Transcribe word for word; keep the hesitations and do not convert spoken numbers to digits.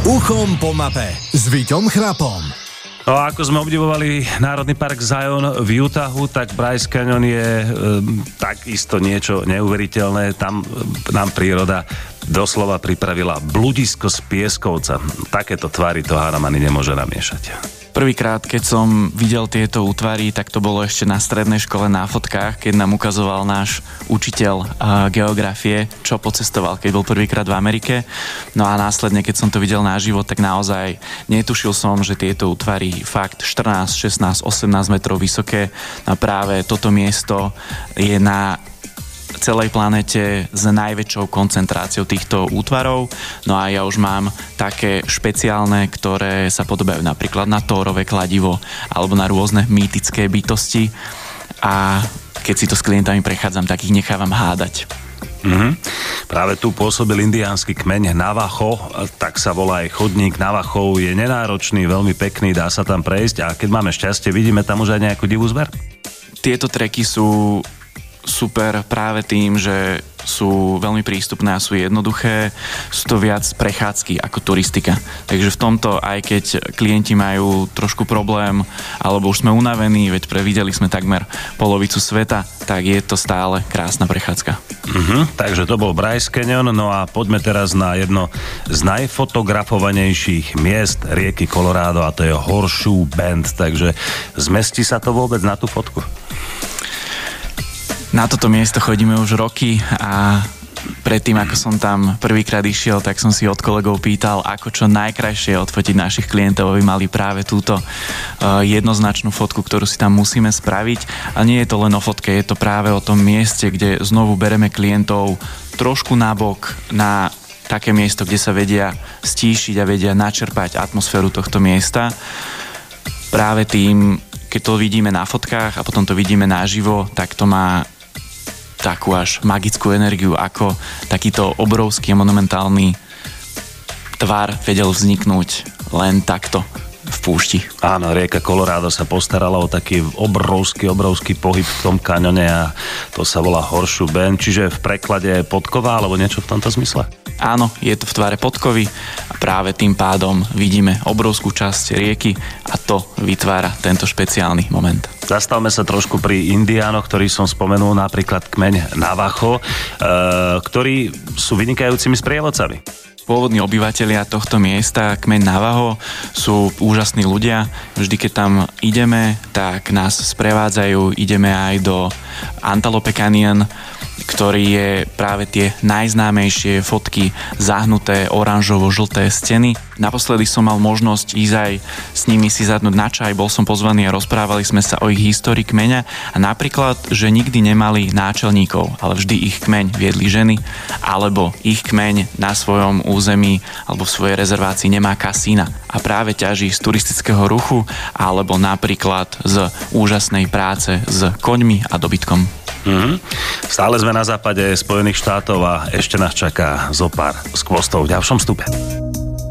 Uchom po mape s Víťom Chrapom. No a ako sme obdivovali Národný park Zion v Utahu, tak Bryce Canyon je e, takisto niečo neuveriteľné. Tam nám príroda doslova pripravila bludisko z pieskovca. Takéto tvary to hádam ani nemôže namiešať. Prvýkrát, keď som videl tieto útvary, tak to bolo ešte na strednej škole na fotkách, keď nám ukazoval náš učiteľ uh, geografie, čo pocestoval, keď bol prvýkrát v Amerike. No a následne, keď som to videl naživo, tak naozaj netušil som, že tieto útvary fakt štrnásť, šestnásť, osemnásť metrov vysoké. A práve toto miesto je na celej planete s najväčšou koncentráciou týchto útvarov. No a ja už mám také špeciálne, ktoré sa podobajú napríklad na Thorové kladivo alebo na rôzne mýtické bytosti. A keď si to s klientami prechádzam, tak ich nechávam hádať. Mm-hmm. Práve tu pôsobil indiánsky kmeň Navajo, tak sa volá aj chodník Navajov, je nenáročný, veľmi pekný, dá sa tam prejsť a keď máme šťastie, vidíme tam už aj nejakú divú zver. Tieto treky sú super práve tým, že sú veľmi prístupné a sú jednoduché. Sú to viac prechádzky ako turistika. Takže v tomto, aj keď klienti majú trošku problém, alebo už sme unavení, veď prevideli sme takmer polovicu sveta, tak je to stále krásna prechádzka. Uh-huh, takže to bol Bryce Canyon, no a poďme teraz na jedno z najfotografovanejších miest rieky Colorado a to je Horseshoe Bend. Takže zmestí sa to vôbec na tú fotku? Na toto miesto chodíme už roky a predtým, ako som tam prvýkrát išiel, tak som si od kolegov pýtal, ako čo najkrajšie odfotiť našich klientov, aby mali práve túto uh, jednoznačnú fotku, ktorú si tam musíme spraviť. A nie je to len o fotke, je to práve o tom mieste, kde znovu bereme klientov trošku nabok na také miesto, kde sa vedia stíšiť a vedia načerpať atmosféru tohto miesta. Práve tým, keď to vidíme na fotkách a potom to vidíme naživo, tak to má takú až magickú energiu, ako takýto obrovský monumentálny tvar vedel vzniknúť len takto v púšti. Áno, rieka Colorado sa postarala o taký obrovský, obrovský pohyb v tom kaňone a to sa volá Horseshoe Bend, čiže v preklade je podkova alebo niečo v tomto zmysle? Áno, je to v tvare podkovy a práve tým pádom vidíme obrovskú časť rieky a to vytvára tento špeciálny moment. Zastavme sa trošku pri indiánoch, ktorí som spomenul, napríklad kmeň Navajo, e, ktorí sú vynikajúcimi sprievodcami. Pôvodní obyvatelia tohto miesta, kmeň Navajo, sú úžasní ľudia. Vždy, keď tam ideme, tak nás sprevádzajú. Ideme aj do Antelope Canyon, ktorý je práve tie najznámejšie fotky zahnuté oranžovo-žlté steny. Naposledy som mal možnosť ísť aj s nimi si zadnúť na čaj, bol som pozvaný a rozprávali sme sa o ich histórii kmeňa a napríklad, že nikdy nemali náčelníkov, ale vždy ich kmeň viedli ženy, alebo ich kmeň na svojom území alebo v svojej rezervácii nemá kasína a práve ťaží z turistického ruchu alebo napríklad z úžasnej práce s koňmi a dobytkom. Mm-hmm. Stále sme na západe Spojených štátov a ešte nás čaká zopár skvostov v ďalšom vstupe.